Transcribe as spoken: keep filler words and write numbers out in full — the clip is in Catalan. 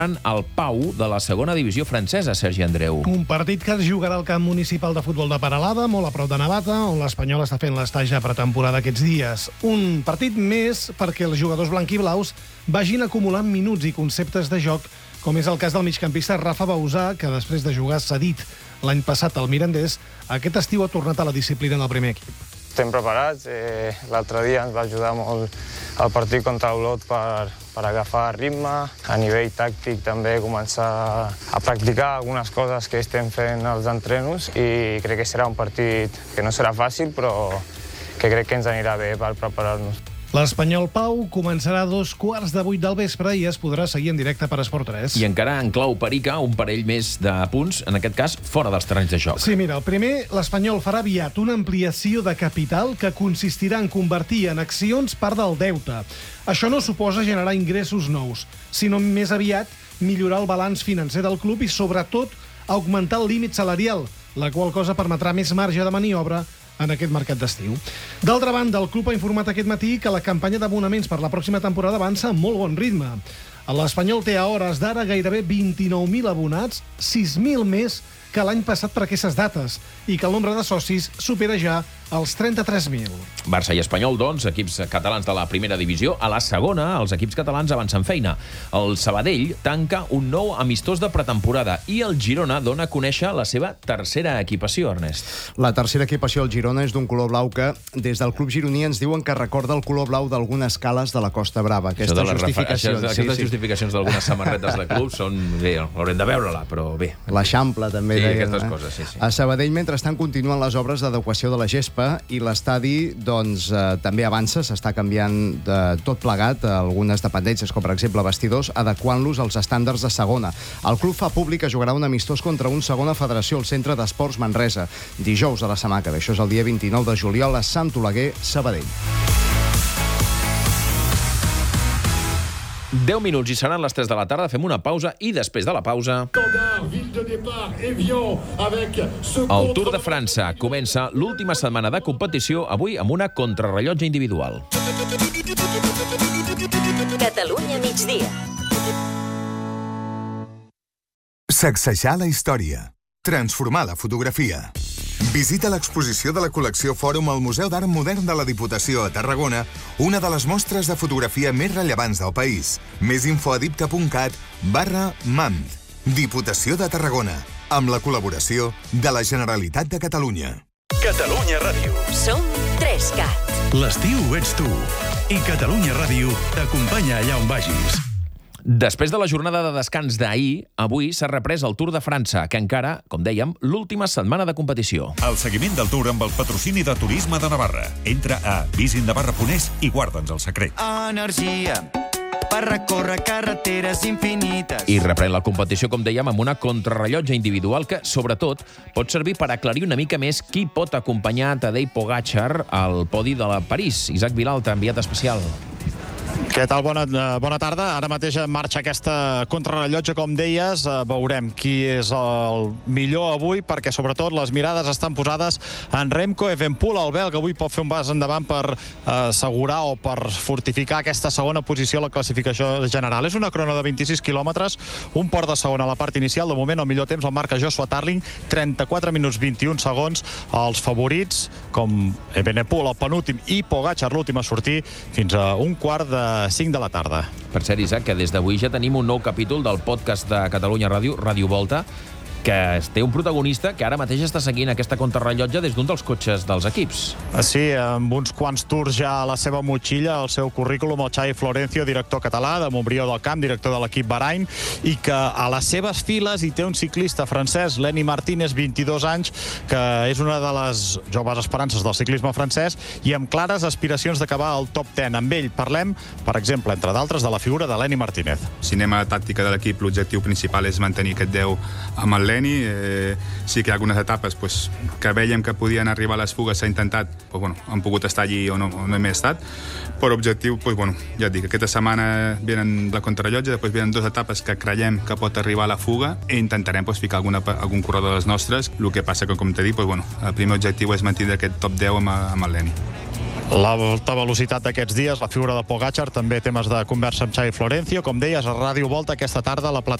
el Pau de la segona divisió francesa, Sergi Andreu. Un partit que es jugarà al camp municipal de futbol de Peralada, molt a prop de Navata, on l'Espanyol està fent l'estatge de pretemporada aquests dies. Un partit més perquè els jugadors blanquiblaus vagin acumulant minuts i conceptes de joc, com és el cas del migcampista Rafa Bausà, que després de jugar cedit l'any passat al Mirandés, aquest estiu ha tornat a la disciplina en el primer equip. Estem preparats. Eh, L'altre dia ens va ajudar molt el partit contra l'Olot per, per agafar ritme. A nivell tàctic també començar a practicar algunes coses que estem fent als entrenos i crec que serà un partit que no serà fàcil, però que crec que ens anirà bé per preparar-nos. L'Espanyol Pau començarà a dos quarts de vuit del vespre i es podrà seguir en directe per Esport tres. I encara en clau perica, un parell més de punts, en aquest cas fora dels terrenys de joc. Sí, mira, el primer, l'Espanyol farà aviat una ampliació de capital que consistirà en convertir en accions part del deute. Això no suposa generar ingressos nous, sinó més aviat millorar el balanç financer del club i, sobretot, augmentar el límit salarial, la qual cosa permetrà més marge de maniobra en aquest mercat d'estiu. D'altra banda, el club ha informat aquest matí que la campanya d'abonaments per la pròxima temporada avança amb molt bon ritme. L'Espanyol té a hores d'ara gairebé vint-i-nou mil abonats, sis mil més que l'any passat per aquestes dates, i que el nombre de socis supera ja els trenta-tres mil. Barça i Espanyol, doncs, equips catalans de la primera divisió. A la segona, els equips catalans avancen feina. El Sabadell tanca un nou amistós de pretemporada i el Girona dona a conèixer la seva tercera equipació, Ernest. La tercera equipació al Girona és d'un color blau que, des del club gironí, ens diuen que recorda el color blau d'algunes cales de la Costa Brava. Aquestes Això de les justificacions, refer... Aquestes sí, justificacions sí. d'algunes samarretes de club són... Bé, haurem de veure-la, però bé. L'Eixample, també. Sí, deien, aquestes eh? coses, sí, sí. A Sabadell, mentrestant, continuen les obres d'adequació de la gespa i l'estadi, doncs, eh, també avança, s'està canviant de tot plegat algunes dependències, com per exemple vestidors, adequant-los als estàndards de segona. El club fa públic que jugarà un amistós contra un segona federació al Centre d'Esports Manresa, dijous a la setmana que ve. Això és el dia vint-i-nou de juliol a Sant Oleguer, Sabadell. deu minuts i seran les tres de la tarda. Fem una pausa i després de la pausa... El Tour de França comença l'última setmana de competició, avui amb una contrarrellotge individual. Catalunya migdia. Sacsejar la història. Transformar la fotografia. Visita l'exposició de la col·lecció Fòrum al Museu d'Art Modern de la Diputació a Tarragona, una de les mostres de fotografia més rellevants del país. Més info a dipta punt cat barra MAMD. Diputació de Tarragona, amb la col·laboració de la Generalitat de Catalunya. Catalunya Ràdio. Som tres cat. L'estiu ets tu. I Catalunya Ràdio t'acompanya allà on vagis. Després de la jornada de descans d'ahir, avui s'ha reprès el Tour de França, que encara, com dèiem, l'última setmana de competició. El seguiment del Tour amb el patrocini de Turisme de Navarra. Entra a visinnavarra punt es i guarda'ns el secret. Energia per recórrer carreteres infinites. I reprèn la competició, com dèiem, amb una contrarrellotge individual que, sobretot, pot servir per aclarir una mica més qui pot acompanyar Tadej Pogačar al podi de la París. Isaac Vilalta, enviat especial. Què tal? Bona, bona tarda. Ara mateix en marxa aquesta contrarrellotge, com deies. Veurem qui és el millor avui, perquè sobretot les mirades estan posades en Remco Evenepoel, el belga, que avui pot fer un pas endavant per assegurar o per fortificar aquesta segona posició a la classificació general. És una crono de vint-i-sis quilòmetres, un port de segona a la part inicial. De moment el millor temps el marca Joshua Tarling, trenta-quatre minuts vint-i-un segons. Els favorits, com Evenepoel, el penúltim, i Pogačar, l'últim a sortir, fins a un quart de cinc de la tarda. Per cert, Isaac, que des d'avui ja tenim un nou capítol del podcast de Catalunya Ràdio, Ràdio Volta, que té un protagonista que ara mateix està seguint aquesta contrarrellotge des d'un dels cotxes dels equips. Sí, amb uns quants tours ja a la seva motxilla, el seu currículum, el Xavi Florencio, director català de Montbrió del Camp, director de l'equip Bahrain, i que a les seves files hi té un ciclista francès, Lenny Martínez, vint-i-dos anys, que és una de les joves esperances del ciclisme francès i amb clares aspiracions d'acabar al top deu. Amb ell parlem, per exemple, entre d'altres, de la figura de Lenny Martínez. Si anem a la tàctica de l'equip, l'objectiu principal és mantenir aquest deu amb el Lenny. Eh, sí que hi ha algunes etapes pues, que veiem que podien arribar a les fugues, s'ha intentat, pues, bueno, han pogut estar allí o no, o no hem estat, però objectiu, pues, bueno, ja et dic, aquesta setmana venen la contrarrellotge, després venen dues etapes que creiem que pot arribar a la fuga i intentarem pues, ficar alguna, algun corredor de les nostres. El que passa que, com t'he dit, pues, bueno, el primer objectiu és mantenir aquest top deu amb, amb el Lenny. L'alta velocitat d'aquests dies, la figura de Pogačar, també temes de conversa amb Xavi Florencio. Com deies, a Ràdio Volta aquesta tarda la plataforma